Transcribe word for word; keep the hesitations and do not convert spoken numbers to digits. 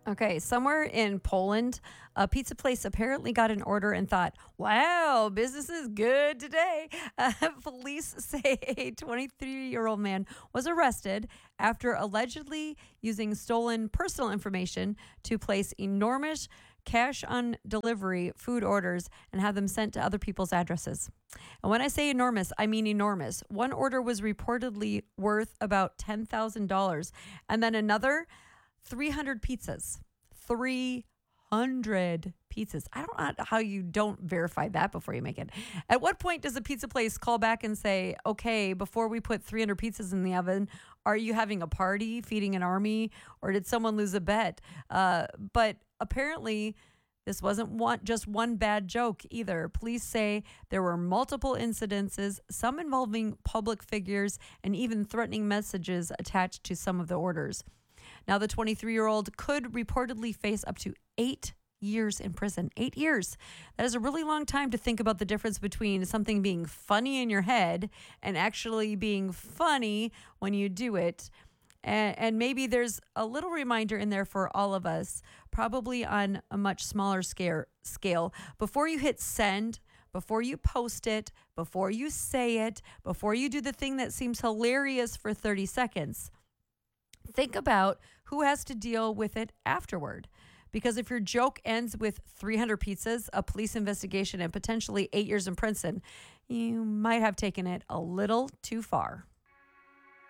Okay, somewhere in Poland, a pizza place apparently got an order and thought, wow, business is good today. Uh, police say a twenty-three year old man was arrested after allegedly using stolen personal information to place enormous cash on delivery food orders and have them sent to other people's addresses. And when I say enormous, I mean enormous. One order was reportedly worth about ten thousand dollars, and then another three hundred pizzas. three hundred pizzas. I don't know how you don't verify that before you make it. At what point does a pizza place call back and say, okay, before we put three hundred pizzas in the oven, are you having a party, feeding an army, or did someone lose a bet? Uh, but apparently, this wasn't one, just one bad joke either. Police say there were multiple incidences, some involving public figures, and even threatening messages attached to some of the orders. Now, the twenty-three year old could reportedly face up to eight years in prison. Eight years. That is a really long time to think about the difference between something being funny in your head and actually being funny when you do it. And, and maybe there's a little reminder in there for all of us, probably on a much smaller scale. scale. Before you hit send, before you post it, before you say it, before you do the thing that seems hilarious for thirty seconds, think about who has to deal with it afterward. Because if your joke ends with three hundred pizzas, a police investigation, and potentially eight years in prison, you might have taken it a little too far.